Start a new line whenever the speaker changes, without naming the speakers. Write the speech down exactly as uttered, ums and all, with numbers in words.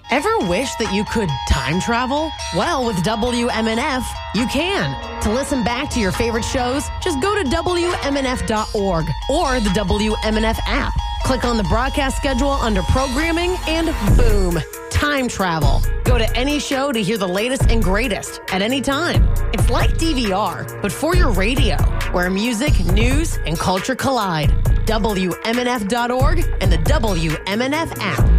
Ever wish that you could time travel? Well, with W M N F, you can. To listen back to your favorite shows, just go to W M N F dot org or the W M N F app. Click on the broadcast schedule under programming and boom, time travel. Go to any show to hear the latest and greatest at any time. It's like D V R, but for your radio, where music, news, and culture collide. W M N F dot org and the W M N F app.